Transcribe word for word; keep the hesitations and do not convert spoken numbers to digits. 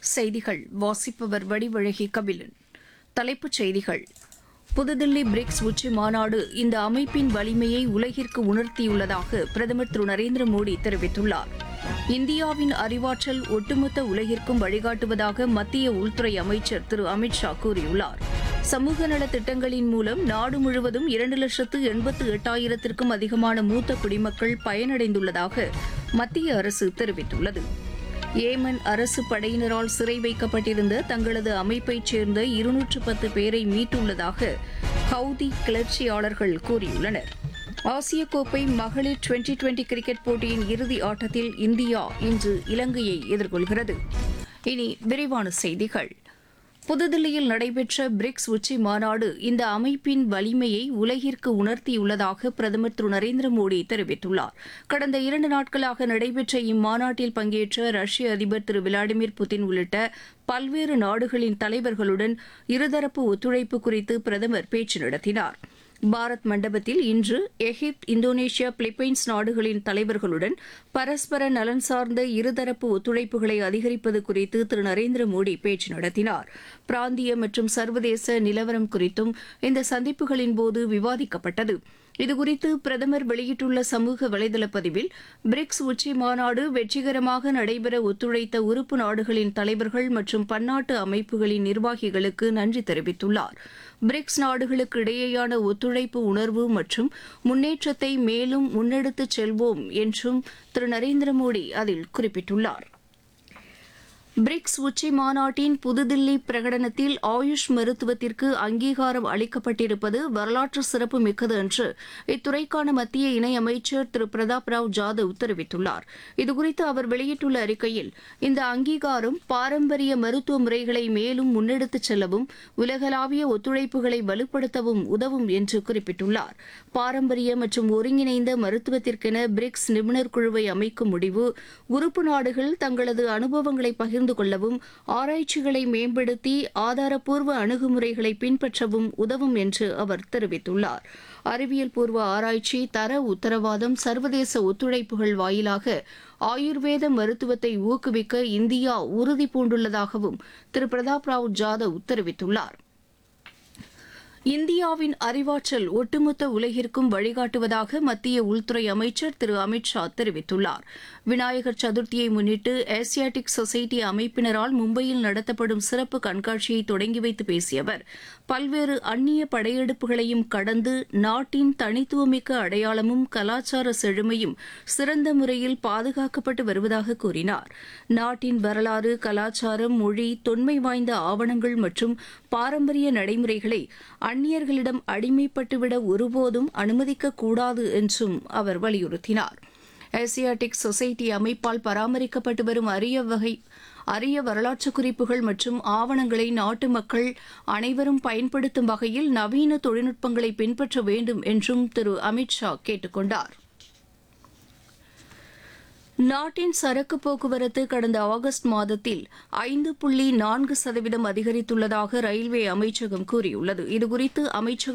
செய்திகள் வாசிப்பவர் வடிவழகி கபிலன். தலைப்புச் செய்திகள். புதுதில்லி பிரிக்ஸ் உச்சி மாநாடு இந்த அமைப்பின் வலிமையை உலகிற்கு உணர்த்தியுள்ளதாக பிரதமர் திரு நரேந்திர மோடி தெரிவித்துள்ளார். இந்தியாவின் அறிவாற்றல் ஒட்டுமொத்த உலகிற்கும் வழிகாட்டுவதாக மத்திய உள்துறை அமைச்சர் திரு அமித் ஷா கூறியுள்ளார். சமூக நலத் திட்டங்களின் மூலம் நாடு முழுவதும் இரண்டு லட்சத்து எண்பத்து எட்டாயிரத்திற்கும் அதிகமான மூத்த குடிமக்கள் பயனடைந்துள்ளதாக மத்திய அரசு தெரிவித்துள்ளது. ஏமன் அரசு படையினரால் சிறை வைக்கப்பட்டிருந்த தங்களது அமைப்பைச் சேர்ந்த இருநூற்று பத்து பேரை மீட்டுள்ளதாக ஹவுதி கிளர்ச்சியாளர்கள் கூறியுள்ளனர். ஆசிய கோப்பை மகளிர் டுவெண்டி டுவெண்டி கிரிக்கெட் போட்டியின் இறுதி ஆட்டத்தில் இந்தியா இன்று இலங்கையை எதிர்கொள்கிறது. இனி விரிவான செய்திகள். புதுதில்லியில் நடைபெற்ற பிரிக்ஸ் உச்சி மாநாடு இந்த அமைப்பின் வலிமையை உலகிற்கு உணர்த்தியுள்ளதாக பிரதமர் திரு நரேந்திர மோடி தெரிவித்துள்ளார். கடந்த இரண்டு நாட்களாக நடைபெற்ற இம்மாநாட்டில் பங்கேற்ற ரஷ்ய அதிபர் திரு விளாடிமிர் புதின் உள்ளிட்ட பல்வேறு நாடுகளின் தலைவர்களுடன் இருதரப்பு ஒத்துழைப்பு குறித்து பிரதமர் பேச்சு நடத்தினார். பாரத் மண்டபத்தில் இன்று எகிப்து, இந்தோனேஷியா, பிலிப்பைன்ஸ் நாடுகளின் தலைவர்களுடன் பரஸ்பர நலன் சார்ந்த இருதரப்பு ஒத்துழைப்புகளை அதிகரிப்பது குறித்து திரு நரேந்திர மோடி பேச்சு நடத்தினார். பிராந்திய மற்றும் சர்வதேச நிலவரம் குறித்தும் இந்த சந்திப்புகளின் போது விவாதிக்கப்பட்டது. இதுகுறித்து பிரதமர் வெளியிட்டுள்ள சமூக வலைதள பதிவில், பிரிக்ஸ் உச்சி மாநாடு வெற்றிகரமாக நடைபெற ஒத்துழைத்த உறுப்பு நாடுகளின் தலைவர்கள் மற்றும் பன்னாட்டு அமைப்புகளின் நிர்வாகிகளுக்கு நன்றி தெரிவித்துள்ளார். பிரிக்ஸ் நாடுகளுக்கு இடையேயான ஒத்துழைப்பு உணர்வு மற்றும் முன்னேற்றத்தை மேலும் முன்னெடுத்துச் செல்வோம் என்றும் திரு நரேந்திர மோடி அதில் குறிப்பிட்டுள்ளார். பிரிக்ஸ் உச்சி மாநாட்டின் புதுதில்லி பிரகடனத்தில் ஆயுஷ் மருத்துவத்திற்கு அங்கீகாரம் அளிக்கப்பட்டிருப்பது வரலாற்று சிறப்பு மிக்கது என்று இத்துறைக்கான மத்திய இணையமைச்சர் திரு பிரதாப் ராவ் ஜாதவ் தெரிவித்துள்ளார். இதுகுறித்து அவர் வெளியிட்டுள்ள அறிக்கையில், இந்த அங்கீகாரம் பாரம்பரிய மருத்துவ முறைகளை மேலும் முன்னெடுத்துச் செல்லவும் உலகளாவிய ஒத்துழைப்புகளை வலுப்படுத்தவும் உதவும் என்று குறிப்பிட்டுள்ளார். பாரம்பரிய மற்றும் ஒருங்கிணைந்த மருத்துவத்திற்கென பிரிக்ஸ் நிபுணர் குழுவை அமைக்கும் முடிவு உறுப்பு நாடுகள் தங்களது அனுபவங்களை பகிர்ந்து கொள்ளவும் ஆராய்ச்சிகளை மேம்படுத்தி ஆதாரப்பூர்வ அணுகுமுறைகளை பின்பற்றவும் உதவும் என்று அவர் தெரிவித்துள்ளார். அறிவியல் பூர்வ ஆராய்ச்சி, தர உத்தரவாதம், சர்வதேச ஒத்துழைப்புகள் வாயிலாக ஆயுர்வேத மருத்துவத்தை ஊக்குவிக்க இந்தியா உறுதி பூண்டுள்ளதாகவும் திரு பிரதாப் ராவ் ஜாதவ் தெரிவித்துள்ளார். இந்தியாவின் அறிவாற்றல் ஒட்டுமொத்த உலகிற்கும் வழிகாட்டுவதாக மத்திய உள்துறை அமைச்சர் திரு அமித் ஷா தெரிவித்துள்ளார். விநாயகர் சதுர்த்தியை முன்னிட்டு ஏசியாட்டிக் சொசைட்டி அமைப்பினரால் மும்பையில் நடத்தப்படும் சிறப்பு கண்காட்சியை தொடங்கி வைத்து பேசிய அவர், பல்வேறு அந்நிய படையெடுப்புகளையும் கடந்து நாட்டின் தனித்துவமிக்க அடையாளமும் கலாச்சார செழுமையும் சிறந்த முறையில் பாதுகாக்கப்பட்டு வருவதாக கூறினார். நாட்டின் வரலாறு, கலாச்சாரம், மொழி, தொன்மை வாய்ந்த ஆவணங்கள் மற்றும் பாரம்பரிய நடைமுறைகளை அந்நியர்களிடம் அடிமைப்பட்டுவிட ஒருபோதும் அனுமதிக்கக்கூடாது என்றும் அவர் வலியுறுத்தினார். ஏசியாட்டிக் சொசைட்டி அமைப்பால் பராமரிக்கப்பட்டு வரும் அரிய வகை அரிய வரலாற்று குறிப்புகள் மற்றும் ஆவணங்களை நாட்டு மக்கள் அனைவரும் பயன்படுத்தும் வகையில் நவீன தொழில்நுட்பங்களை பின்பற்ற வேண்டும் என்றும் திரு அமித் ஷா கேட்டுக் கொண்டார். நாட்டின் சரக்கு போக்குவரத்து கடந்த ஆகஸ்ட் மாதத்தில் ஐந்து புள்ளி நான்கு சதவீதம் அதிகரித்துள்ளதாக ரயில்வே அமைச்சகம் கூறியுள்ளது. இதுகுறித்து அமைச்சகம்